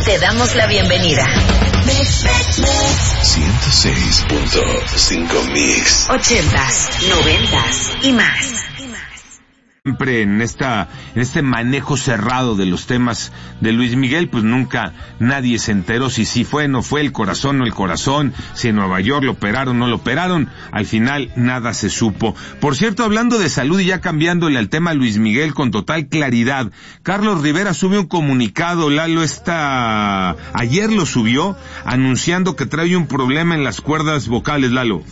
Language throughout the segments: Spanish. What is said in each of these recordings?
te damos la bienvenida. 106.5 Mix. 80s, 90s y más. Siempre en este manejo cerrado de los temas de Luis Miguel, pues nunca nadie se enteró si sí fue, no fue, el corazón, no el corazón, si en Nueva York lo operaron, no lo operaron, al final nada se supo. Por cierto, hablando de salud y ya cambiándole al tema a Luis Miguel con total claridad, Carlos Rivera sube un comunicado, Lalo ayer lo subió, anunciando que trae un problema en las cuerdas vocales, Lalo.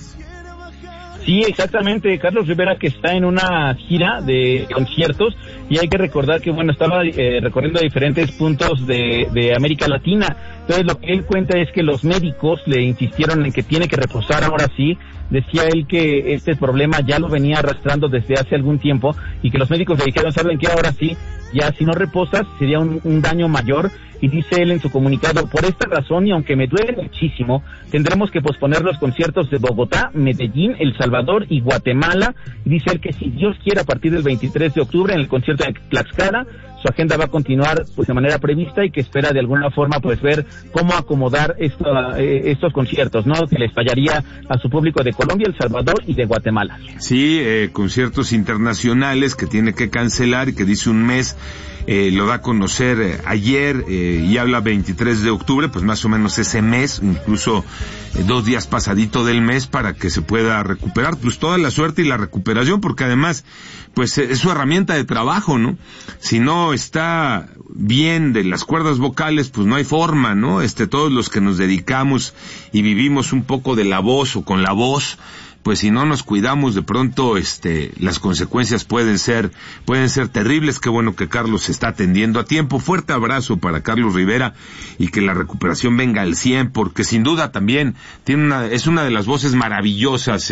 Sí, exactamente, Carlos Rivera, que está en una gira de conciertos, y hay que recordar que, bueno, estaba recorriendo diferentes puntos de América Latina. Entonces, lo que él cuenta es que los médicos le insistieron en que tiene que reposar ahora sí. Decía él que este problema ya lo venía arrastrando desde hace algún tiempo, y que los médicos le dijeron, ¿saben qué? Ahora sí, ya si no reposas sería un daño mayor. Y dice él en su comunicado, por esta razón, y aunque me duele muchísimo, tendremos que posponer los conciertos de Bogotá, Medellín, El Salvador y Guatemala. Y dice él que si Dios quiere, a partir del 23 de octubre, en el concierto de Tlaxcala, su agenda va a continuar pues de manera prevista, y que espera de alguna forma pues ver cómo acomodar estos conciertos, ¿no? Que les fallaría a su público de Colombia, El Salvador y de Guatemala. Sí, conciertos internacionales que tiene que cancelar y que dice un mes. Lo da a conocer ayer y habla 23 de octubre, pues más o menos ese mes, incluso 2 días pasadito del mes, para que se pueda recuperar, pues toda la suerte y la recuperación, porque además pues es su herramienta de trabajo, ¿no? Si no está bien de las cuerdas vocales, pues no hay forma, ¿no? Todos los que nos dedicamos y vivimos un poco de la voz o con la voz, pues si no nos cuidamos, de pronto las consecuencias pueden ser terribles. Qué bueno que Carlos se está atendiendo a tiempo. Fuerte abrazo para Carlos Rivera, y que la recuperación venga al 100, porque sin duda también es una de las voces maravillosas,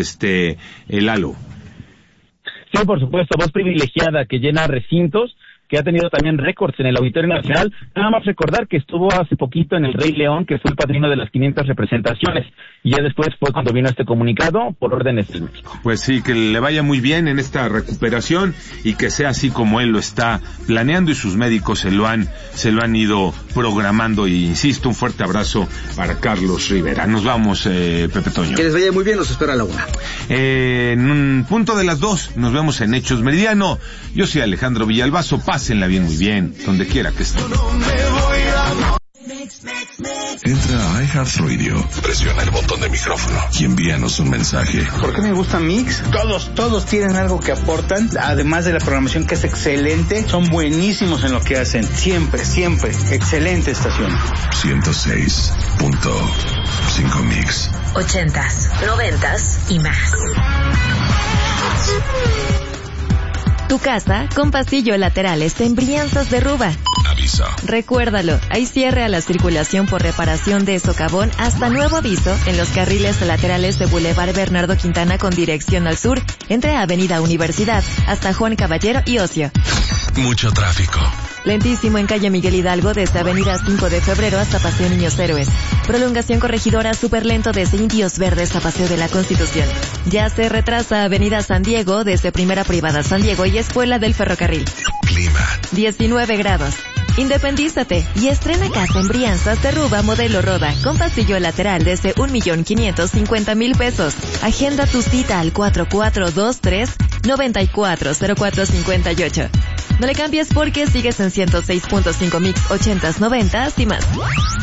Lalo. Sí, por supuesto, voz privilegiada que llena recintos, que ha tenido también récords en el Auditorio Nacional. Nada más recordar que estuvo hace poquito en El Rey León, que fue el padrino de las 500 representaciones, y ya después fue cuando vino este comunicado por órdenes del médico. Pues sí, que le vaya muy bien en esta recuperación, y que sea así como él lo está planeando, y sus médicos se lo han ido programando. Y insisto, un fuerte abrazo para Carlos Rivera. Nos vamos, Pepe Toño. Que les vaya muy bien, los espero a la 1. En un punto de las 2, nos vemos en Hechos Meridiano. Yo soy Alejandro Villalbazo. Pásenla bien, muy bien, donde quiera que estén. Entra a iHeartRadio, presiona el botón de micrófono y envíanos un mensaje. ¿Por qué me gusta Mix? Todos tienen algo que aportan, además de la programación que es excelente, son buenísimos en lo que hacen, siempre, excelente estación. 106.5 Mix. 80s, 90s y más. Tu casa con pasillo lateral está en Brianzas de Ruba. Aviso. Recuérdalo, hay cierre a la circulación por reparación de socavón hasta nuevo aviso en los carriles laterales de Boulevard Bernardo Quintana con dirección al sur, entre Avenida Universidad hasta Juan Caballero y Ocio. Mucho tráfico. Lentísimo en calle Miguel Hidalgo desde Avenida 5 de Febrero hasta Paseo Niños Héroes. Prolongación Corregidora súper lento desde Indios Verdes a Paseo de la Constitución. Ya se retrasa Avenida San Diego desde Primera Privada San Diego y Escuela del Ferrocarril. Clima. 19 grados. Independízate y estrena casa en Brianzas de Ruba modelo Roda con pasillo lateral desde 1,550,000 pesos. Agenda tu cita al 4423-940458. No le cambies porque sigues en 106.5 Mix 80s, 90s y más.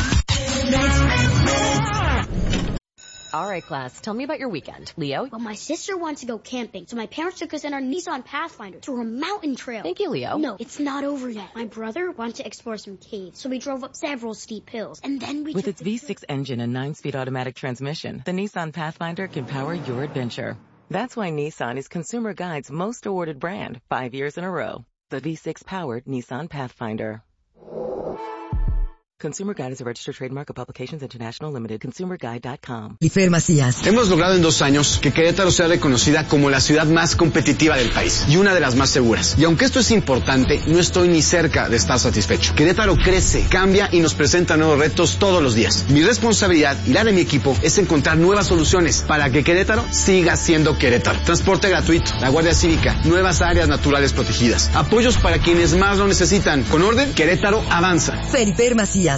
All right, class, tell me about your weekend. Leo? Well, my sister wants to go camping, so my parents took us in our Nissan Pathfinder to a mountain trail. Thank you, Leo. No, it's not over yet. My brother wanted to explore some caves, so we drove up several steep hills, and then we With its V6 engine and 9-speed automatic transmission, the Nissan Pathfinder can power your adventure. That's why Nissan is Consumer Guide's most awarded brand, 5 years in a row. The V6-powered Nissan Pathfinder. Consumer Guide is a registered trademark of Publications International Limited. ConsumerGuide.com. Ifer Macías. Hemos logrado en 2 años que Querétaro sea reconocida como la ciudad más competitiva del país y una de las más seguras. Y aunque esto es importante, no estoy ni cerca de estar satisfecho. Querétaro crece, cambia y nos presenta nuevos retos todos los días. Mi responsabilidad y la de mi equipo es encontrar nuevas soluciones para que Querétaro siga siendo Querétaro. Transporte gratuito, la Guardia Cívica, nuevas áreas naturales protegidas, apoyos para quienes más lo necesitan. Con orden, Querétaro avanza. Felipe Macías.